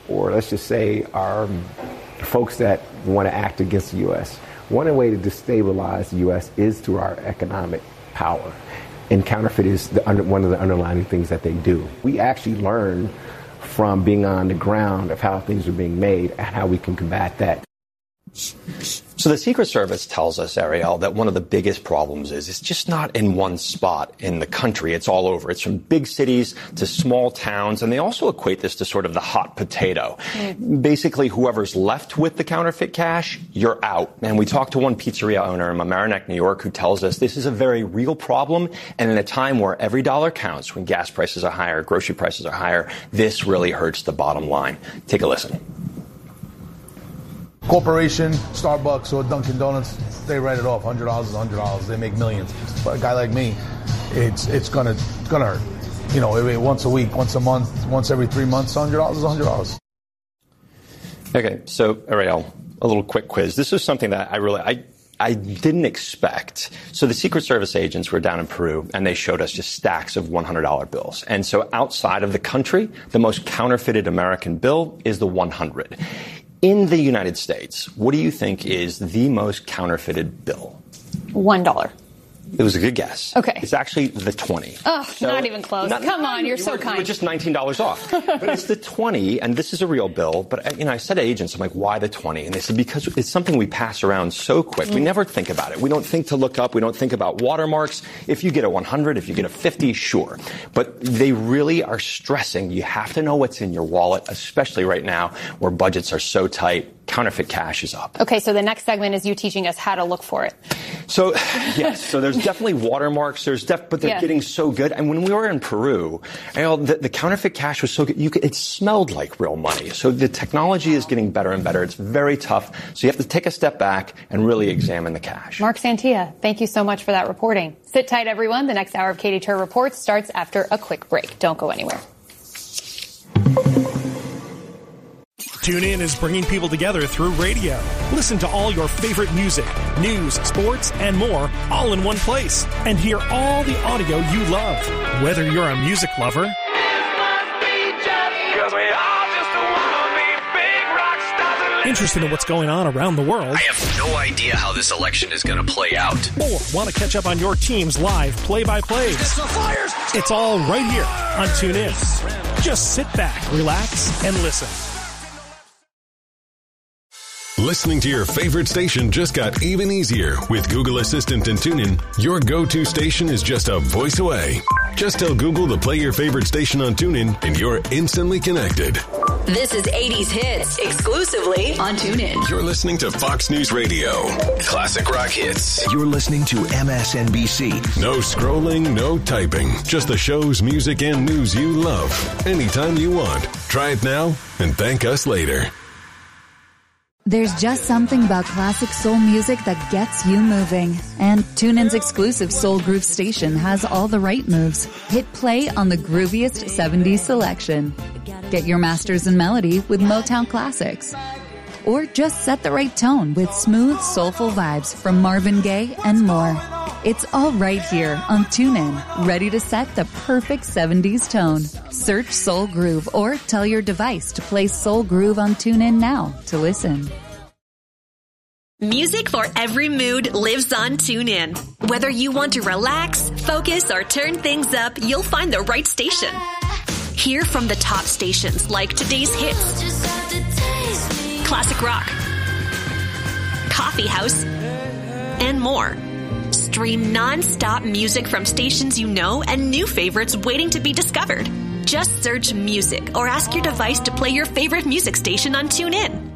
or let's just say are folks that want to act against the U.S. One way to destabilize the U.S. is through our economic power. And counterfeit is one of the underlying things that they do. We actually learn from being on the ground of how things are being made and how we can combat that. So the Secret Service tells us, Ariel, that one of the biggest problems is it's just not in one spot in the country. It's all over. It's from big cities to small towns. And they also equate this to sort of the hot potato. Basically, whoever's left with the counterfeit cash, you're out. And we talked to one pizzeria owner in Mamaroneck, New York, who tells us this is a very real problem. And in a time where every dollar counts, when gas prices are higher, grocery prices are higher, this really hurts the bottom line. Take a listen. Corporation, Starbucks or Dunkin' Donuts, they write it off. $100 is $100. They make millions. But a guy like me, it's gonna hurt. You know, once a week, once a month, once every 3 months, $100 is $100. Okay, so Ariel, a little quick quiz. This is something that I didn't expect. So the Secret Service agents were down in Peru, and they showed us just stacks of $100 bills. And so outside of the country, the most counterfeited American bill is the 100. In the United States, what do you think is the most counterfeited bill? $1. It was a good guess. Okay. It's actually the 20. Oh, so not even close. Come on, you're so kind. You were just $19 off. But it's the 20, and this is a real bill. But, I said to agents, I'm like, why the 20? And they said, because it's something we pass around so quick. We never think about it. We don't think to look up. We don't think about watermarks. If you get a 100, if you get a 50, sure. But they really are stressing you have to know what's in your wallet, especially right now where budgets are so tight. Counterfeit cash is up. Okay, so the next segment is you teaching us how to look for it. So, yes, so there's definitely watermarks. But they're getting so good. And when we were in Peru, the counterfeit cash was so good. It smelled like real money. So the technology is getting better and better. It's very tough. So you have to take a step back and really examine the cash. Mark Santia, thank you so much for that reporting. Sit tight, everyone. The next hour of Katy Tur Reports starts after a quick break. Don't go anywhere. TuneIn is bringing people together through radio. Listen to all your favorite music, news, sports, and more, all in one place. And hear all the audio you love. Whether you're a music lover, interested in what's going on around the world, I have no idea how this election is going to play out, or want to catch up on your team's live play-by-plays. It's all right here on TuneIn. Just sit back, relax, and listen. Listening to your favorite station just got even easier with Google Assistant and TuneIn. Your go-to station is just a voice away. Just tell Google to play your favorite station on TuneIn, and you're instantly connected. This is 80s Hits, exclusively on TuneIn. You're listening to Fox News Radio. Classic rock hits. You're listening to MSNBC. No scrolling, no typing. Just the shows, music, and news you love. Anytime you want. Try it now and thank us later. There's just something about classic soul music that gets you moving. And TuneIn's exclusive Soul Groove station has all the right moves. Hit play on the grooviest 70s selection. Get your masters in melody with Motown classics. Or just set the right tone with smooth, soulful vibes from Marvin Gaye and more. It's all right here on TuneIn, ready to set the perfect 70s tone. Search Soul Groove or tell your device to play Soul Groove on TuneIn now to listen. Music for every mood lives on TuneIn. Whether you want to relax, focus, or turn things up, you'll find the right station. Hear from the top stations like Today's Hits, Classic Rock, Coffee House, and more. Stream non-stop music from stations you know and new favorites waiting to be discovered. Just search music or ask your device to play your favorite music station on TuneIn.